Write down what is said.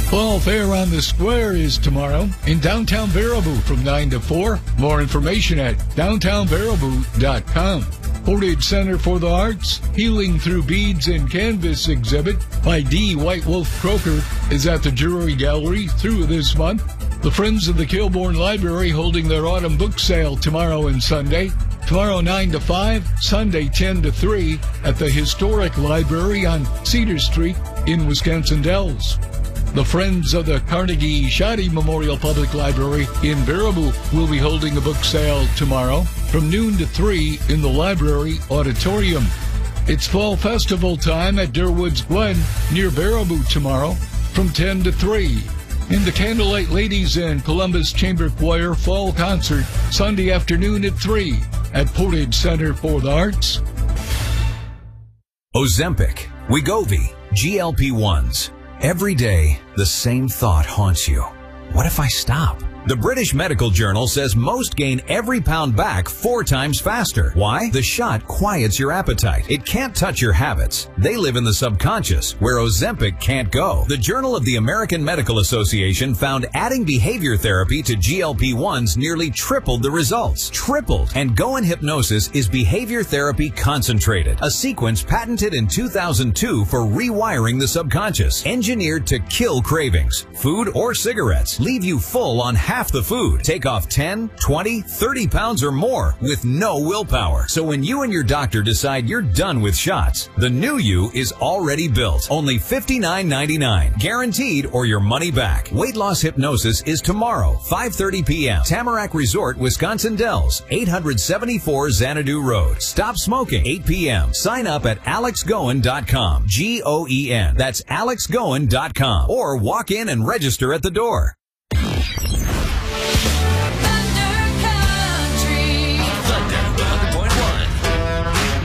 Fall Fair on the Square is tomorrow in downtown Baraboo from 9 to 4. More information at downtownbaraboo.com. Portage Center for the Arts, Healing Through Beads and Canvas exhibit by D. White Wolf Croker is at the Drury Gallery through this month. The Friends of the Kilbourne Library holding their autumn book sale tomorrow and Sunday. Tomorrow 9 to 5, Sunday 10 to 3 at the Historic Library on Cedar Street in Wisconsin Dells. The Friends of the Carnegie Shoddy Memorial Public Library in Baraboo will be holding a book sale tomorrow from noon to 3 in the library auditorium. It's Fall Festival time at Durwood's Glen near Baraboo tomorrow from 10 to 3. In the Candlelight Ladies and Columbus Chamber Choir Fall Concert Sunday afternoon at 3 at Portage Center for the Arts. Ozempic, Wegovy, GLP-1s. Every day, the same thought haunts you. What if I stop? The British Medical Journal says most gain every pound back 4 times faster. Why? The shot quiets your appetite. It can't touch your habits. They live in the subconscious, where Ozempic can't go. The Journal of the American Medical Association found adding behavior therapy to GLP-1s nearly tripled the results. Tripled. And Go in Hypnosis is behavior therapy concentrated, a sequence patented in 2002 for rewiring the subconscious, engineered to kill cravings. Food or cigarettes leave you full on half the food. Take off 10, 20, 30 pounds or more with no willpower. So when you and your doctor decide you're done with shots, the new you is already built. Only $59.99. Guaranteed or your money back. Weight Loss Hypnosis is tomorrow, 5:30 p.m. Tamarack Resort, Wisconsin Dells, 874 Xanadu Road. Stop smoking, 8 p.m. Sign up at alexgoen.com. G-O-E-N. That's alexgoen.com. Or walk in and register at the door.